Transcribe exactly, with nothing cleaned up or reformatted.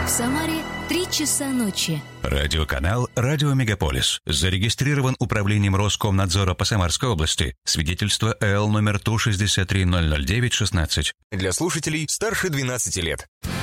В Самаре три часа ночи. Радиоканал «Радио Мегаполис». Зарегистрирован управлением Роскомнадзора по Самарской области. Свидетельство эл номер ту шестьдесят три ноль ноль девять шестнадцать. Для слушателей старше двенадцати лет.